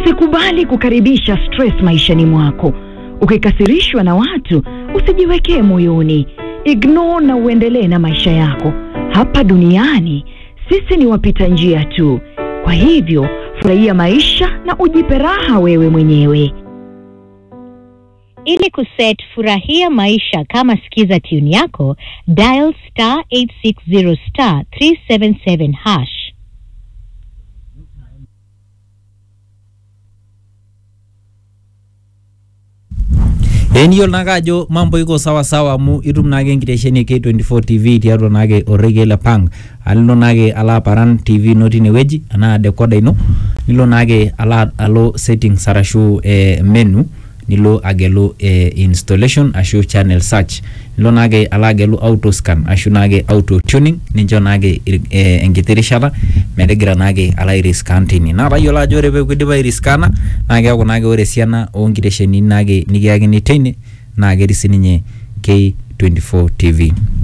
Usikubali kukaribisha stress maishani mwako. Ukikasirishwa na watu, usijiwekee moyoni. Ignore na uendelee na maisha yako. Hapa duniani, sisi ni wapita njia tu. Kwa hivyo, furahia maisha na ujipe raha wewe mwenyewe. Ili kuset furahia maisha kama sikiza tune yako, dial *860 *377#. Enio nagajo mambo iko sawa sawa mu itum nage ngitesheni K24 TV tiato nage oregela pang alino nage ala paran TV noti ne weji ana decoder ino nilo nage ala alo setting sarashu menu nilo agelo installation ashu channel search nilo nage ala agelo auto scan ashu nage auto tuning ninjo nage engiterishara medegira nage ala iriscan tini na bayola jore be kudiba iriskana nage ako nage ore siana o ngitesheni nage nigiage ni tene nage risininye K24 TV.